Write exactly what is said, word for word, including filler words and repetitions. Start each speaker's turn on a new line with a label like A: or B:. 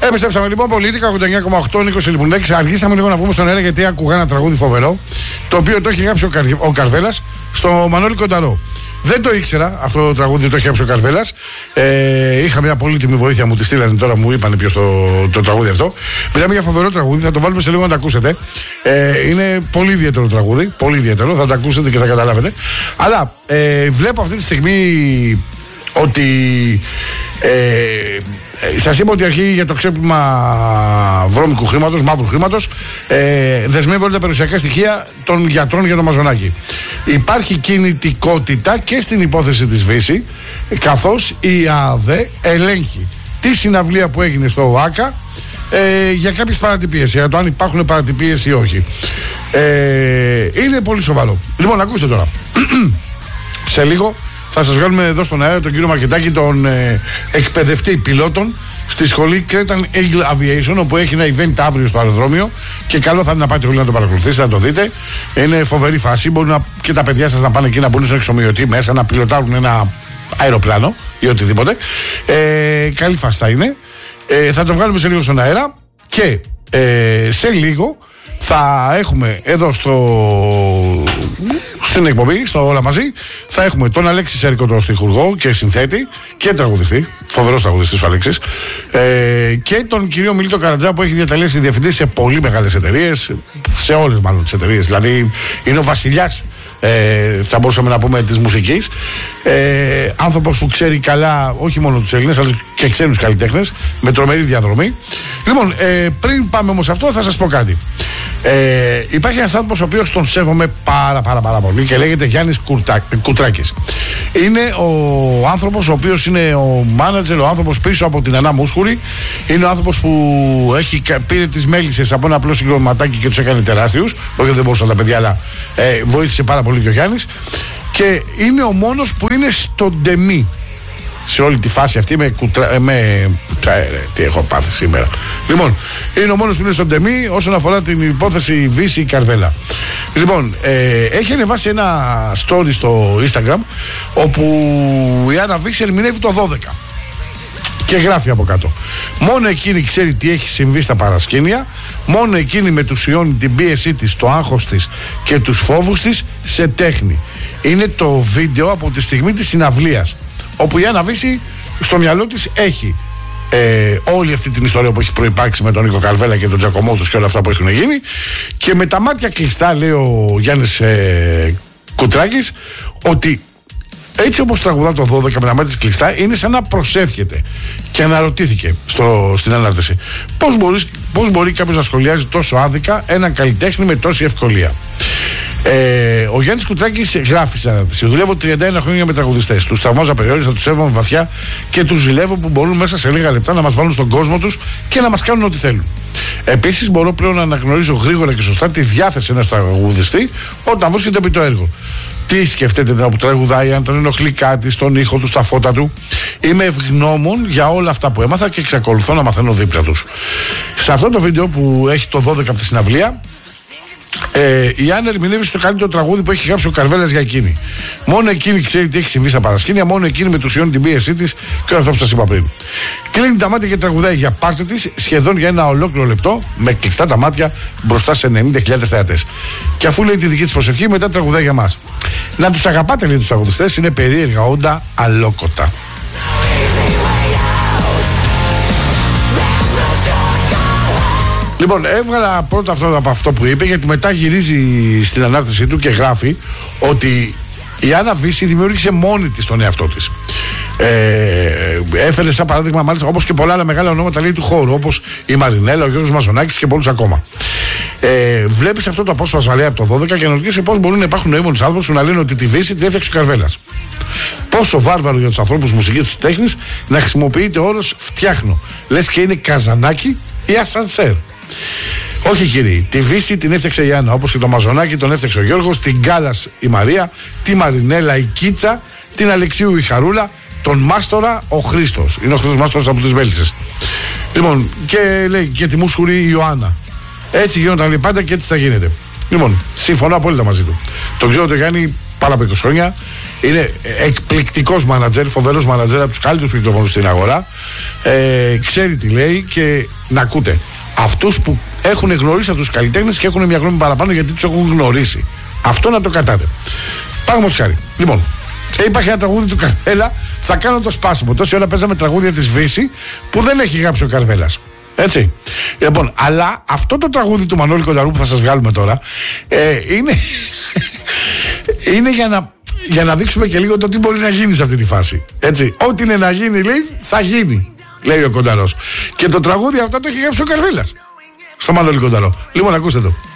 A: Επιστρέψαμε λοιπόν, Πολίτικα ογδόντα εννιά κόμμα οκτώ, Νίκος Ελιπουνάκης. Αργήσαμε λίγο να βγούμε στον αέρα γιατί άκουγα ένα τραγούδι φοβερό, το οποίο το έχει γράψει ο, Καρ... ο Καρβέλας στο Μανώλη Κονταρό. Δεν το ήξερα αυτό το τραγούδι, το έχει γράψει ο Καρβέλας. Ε, είχα μια πολύτιμη βοήθεια, μου τη στείλανε τώρα, μου είπανε ποιος το, το τραγούδι αυτό. Μιλάμε για φοβερό τραγούδι, θα το βάλουμε σε λίγο να το ακούσετε. Ε, είναι πολύ ιδιαίτερο τραγούδι, πολύ ιδιαίτερο, θα το ακούσετε και θα καταλάβετε. Αλλά ε, βλέπω αυτή τη στιγμή ότι ε, σας είπα ότι αρχή για το ξέπλυμα βρώμικου χρήματος, μαύρου χρήματος, ε, δεσμεύονται τα περιουσιακά στοιχεία των γιατρών για το Μαζονάκι. Υπάρχει κινητικότητα και στην υπόθεση της Βύση, καθώς η ΑΔΕ ελέγχει τη συναυλία που έγινε στο ΟΑΚΑ ε, για κάποιες παρατυπίες, για το αν υπάρχουν παρατυπίες ή όχι. Ε, είναι πολύ σοβαρό. Λοιπόν, ακούστε τώρα. Σε λίγο θα σας βγάλουμε εδώ στον αέρα τον κύριο Μαρκετάκη, τον ε, εκπαιδευτή πιλότων στη σχολή Cretan Eagle Aviation, όπου έχει ένα event αύριο στο αεροδρόμιο και καλό θα είναι να πάτε όλοι να το παρακολουθήσετε, να το δείτε. Είναι φοβερή φάση. Μπορεί να, και τα παιδιά σας να πάνε εκεί να μπουν στον εξομοιωτή μέσα, να πιλοτάρουν ένα αεροπλάνο ή οτιδήποτε. Ε, καλή φάση θα είναι. Ε, θα το βγάλουμε σε λίγο στον αέρα και ε, σε λίγο θα έχουμε εδώ στο, στην εκπομπή, στο Όλα Μαζί, θα έχουμε τον Αλέξη Σέρικο, τον στιχουργό και συνθέτη και τραγουδιστή, φοβερός τραγουδιστής ο Αλέξης, ε, και τον κύριο Μιλίτο Καρατζά, που έχει διατελέσει διευθυντή σε πολύ μεγάλες εταιρείες, σε όλες μάλλον τις εταιρείες, δηλαδή είναι ο βασιλιάς, ε, θα μπορούσαμε να πούμε, της μουσικής, ε, άνθρωπος που ξέρει καλά όχι μόνο τους Έλληνες αλλά και ξένους καλλιτέχνες, με τρομερή διαδρομή. Λοιπόν, ε, πριν πάμε όμως αυτό, θα σας πω κάτι. Ε, υπάρχει ένας άνθρωπος ο οποίος τον σέβομαι πάρα πάρα πάρα πολύ και λέγεται Γιάννης Κουρτά, Κουτράκης. Είναι ο άνθρωπος ο οποίος είναι ο μάνατζερ, ο άνθρωπος πίσω από την Ανά Μούσχουρη. Είναι ο άνθρωπος που έχει, πήρε τις μέλισσες από ένα απλό συγκροτηματάκι και τους έκανε τεράστιους. Όχι, δεν μπορούσαν τα παιδιά, αλλά ε, βοήθησε πάρα πολύ και ο Γιάννης. Και είναι ο μόνος που είναι στο ντεμί σε όλη τη φάση αυτή με, κουτρα... με... Ε, τι έχω πάθει σήμερα. Λοιπόν, είναι ο μόνος που είναι στον τεμή όσον αφορά την υπόθεση Βύση Καρβέλα. Λοιπόν, ε, έχει ανεβάσει ένα story στο Instagram όπου η Άννα Βύση ερμηνεύει το δώδεκα και γράφει από κάτω: μόνο εκείνη ξέρει τι έχει συμβεί στα παρασκήνια, μόνο εκείνη μετουσιώνει την πίεσή της, το άγχος της και τους φόβους της σε τέχνη. Είναι το βίντεο από τη στιγμή της συναυλίας, όπου η Άννα Βύση στο μυαλό της έχει ε, όλη αυτή την ιστορία που έχει προϋπάρξει με τον Νίκο Καρβέλα και τον Τζακωμό τους και όλα αυτά που έχουν γίνει, και με τα μάτια κλειστά λέει ο Γιάννης ε, Κουτράκης ότι έτσι όπως τραγουδά το δώδεκα με τα μάτια κλειστά είναι σαν να προσεύχεται, και αναρωτήθηκε στο, στην ανάρτηση πώς, μπορείς, πώς μπορεί κάποιος να σχολιάζει τόσο άδικα έναν καλλιτέχνη με τόση ευκολία. Ε, ο Γιάννης Κουτράκης γράφει στην ανάρτηση: δουλεύω τριάντα ένα χρόνια με τραγουδιστές. Τους θαυμάζω απεριόριστα, τους σέβομαι βαθιά και τους ζηλεύω που μπορούν μέσα σε λίγα λεπτά να μας βάλουν στον κόσμο τους και να μας κάνουν ό,τι θέλουν. Επίσης, μπορώ πλέον να αναγνωρίζω γρήγορα και σωστά τη διάθεση ενός τραγουδιστή όταν βρίσκεται επί το έργο. Τι σκεφτείτε την ώρα που τραγουδάει, αν τον ενοχλεί κάτι στον ήχο του, στα φώτα του. Είμαι ευγνώμων για όλα αυτά που έμαθα και εξακολουθώ να μαθαίνω δίπλα τους. Σε αυτό το βίντεο που έχει το δώδεκα από τη συναυλία, Ε, η Άννα ερμηνεύει στο καλύτερο τραγούδι που έχει γράψει ο Καρβέλας για εκείνη. Μόνο εκείνη ξέρει τι έχει συμβεί στα παρασκήνια, μόνο εκείνη μετουσιώνει την πίεσή της και όλα αυτά που σας είπα πριν. Κλείνει τα μάτια και τραγουδάει για πάρτι της σχεδόν για ένα ολόκληρο λεπτό, με κλειστά τα μάτια μπροστά σε ενενήντα χιλιάδες θεατές. Και αφού λέει τη δική της προσευχή, μετά τραγουδάει για μας. Να τους αγαπάτε, λέει, τους τραγουδιστές, είναι περίεργα όντα αλόκοτα. Λοιπόν, έβγαλα πρώτα αυτό από αυτό που είπε, γιατί μετά γυρίζει στην ανάρτησή του και γράφει ότι η Άννα Βύση δημιούργησε μόνη της τον εαυτό της. Ε, έφερε σαν παράδειγμα, μάλιστα, όπως και πολλά άλλα μεγάλα ονόματα, λέει, του χώρου, όπως η Μαρινέλα, ο Γιώργος Μαζονάκης και πολλούς ακόμα. Ε, βλέπεις αυτό το απόσπασμα, λέει, από το δώδεκα και αναρωτιέσαι πώς μπορούν να υπάρχουν νοήμονες άνθρωποι που να λένε ότι τη Βύση την έφτιαξε ο Καρβέλας. Πόσο βάρβαρο για τους ανθρώπους μουσικής της τέχνης να χρησιμοποιείται ο όρος φτιάχνω. Λες και είναι καζανάκι ή ασανσέρ. Όχι, κύριε, τη Βύση την έφτιαξε η Άννα, όπως και το Μαζονάκι τον έφτιαξε ο Γιώργος, την Γκάλας η Μαρία, τη Μαρινέλα η Κίτσα, την Αλεξίου η Χαρούλα, τον Μάστορα ο Χρήστος. Είναι ο Χρήστος Μάστορας από τις Βέλισσες. Λοιπόν, και λέει και τη Μούσχουρη η Ιωάννα. Έτσι γίνονταν, λέει, πάντα και έτσι θα γίνεται. Λοιπόν, συμφωνώ απόλυτα μαζί του. Τον ξέρω τον Γιάννη πάνω από είκοσι χρόνια. Είναι εκπληκτικός μάνατζερ, φοβερός μάνατζερ, από τους καλύτερους που κυκλοφορούν στην αγορά. Ε, ξέρει τι λέει και να ακούτε. Αυτούς που έχουν γνωρίσει από τους καλλιτέχνες και έχουν μια γνώμη παραπάνω γιατί τους έχουν γνωρίσει. Αυτό να το κατάτε. Πάμε όμως χάρη. Λοιπόν, υπάρχει ένα τραγούδι του Καρβέλα. Θα κάνω το σπάσιμο. Τόση ώρα παίζαμε τραγούδια της Βύση που δεν έχει γράψει ο Καρβέλας. Έτσι. Λοιπόν, αλλά αυτό το τραγούδι του Μανώλη Κονταρού που θα σας βγάλουμε τώρα ε, είναι, είναι για να, για να δείξουμε και λίγο το τι μπορεί να γίνει σε αυτή τη φάση. Έτσι. Ό,τι είναι να γίνει, λέει, θα γίνει, λέει ο Κονταρός. Και το τραγούδι αυτό το έχει γράψει ο Καρβέλας στο Μανώλη Κονταρό. Λοιπόν, ακούστε το.